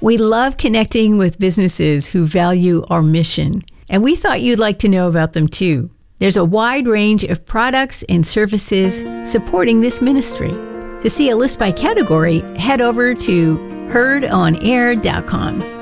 We love connecting with businesses who value our mission, and we thought you'd like to know about them too. There's a wide range of products and services supporting this ministry. To see a list by category, head over to heardonair.com.